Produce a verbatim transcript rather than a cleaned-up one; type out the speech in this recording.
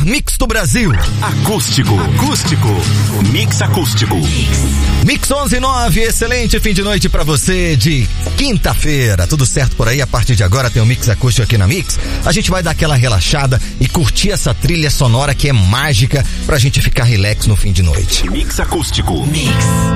mix do Brasil. Acústico. Acústico. Mix acústico. Mix onze e nove, excelente fim de noite pra você de quinta-feira. Tudo certo por aí? A partir de agora tem o Mix Acústico aqui na Mix. A gente vai dar aquela relaxada e curtir essa trilha sonora que é mágica pra gente ficar relax no fim de noite. Mix acústico. Mix.